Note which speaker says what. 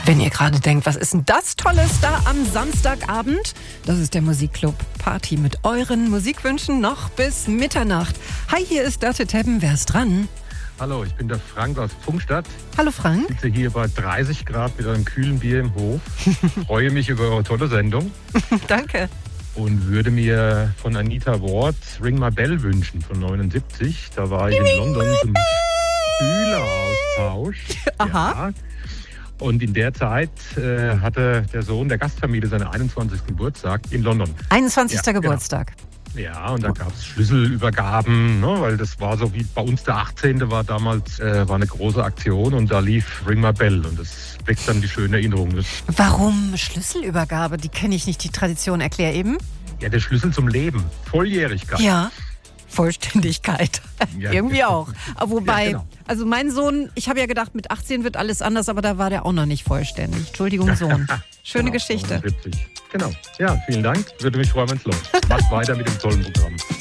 Speaker 1: Wenn ihr gerade denkt, was ist denn das Tolles da am Samstagabend? Das ist der Musikclub Party mit euren Musikwünschen noch bis Mitternacht. Hi, hier ist Dörte Teppen. Wer ist dran?
Speaker 2: Hallo, ich bin der Frank aus Pfungstadt.
Speaker 1: Hallo Frank.
Speaker 2: Ich sitze hier bei 30 Grad mit einem kühlen Bier im Hof. Freue mich über eure tolle Sendung.
Speaker 1: Danke.
Speaker 2: Und würde mir von Anita Ward Ring My Bell wünschen von 79. Da war ich in London zum Schüleraustausch.
Speaker 1: Aha.
Speaker 2: Ja. Und in der Zeit hatte der Sohn der Gastfamilie seinen 21. Geburtstag in London.
Speaker 1: 21.
Speaker 2: Ja,
Speaker 1: Geburtstag.
Speaker 2: Genau. Ja, und da gab es Schlüsselübergaben, ne, weil das war so wie bei uns der 18. war damals war eine große Aktion und da lief Ring My Bell und das weckt dann die schöne Erinnerung.
Speaker 1: Warum Schlüsselübergabe? Die kenne ich nicht, die Tradition. Erklär eben.
Speaker 2: Ja, der Schlüssel zum Leben, Volljährigkeit.
Speaker 1: Ja. Vollständigkeit.
Speaker 2: Ja,
Speaker 1: Irgendwie auch. Aber wobei,
Speaker 2: ja, genau.
Speaker 1: Also mein Sohn, ich habe ja gedacht, mit 18 wird alles anders, aber da war der auch noch nicht vollständig. Entschuldigung, Sohn. Schöne
Speaker 2: Genau,
Speaker 1: Geschichte.
Speaker 2: 79. Genau. Ja, vielen Dank. Würde mich freuen, wenn es läuft. Macht weiter mit dem tollen Programm.